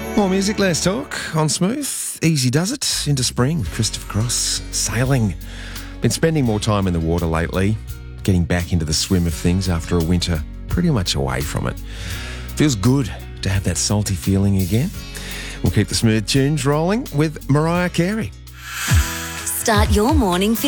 More music, less talk on Smooth. Easy does it. Into spring with Christopher Cross. Sailing. Been spending more time in the water lately. Getting back into the swim of things after a winter pretty much away from it. Feels good to have that salty feeling again. We'll keep the smooth tunes rolling with Mariah Carey. Start your morning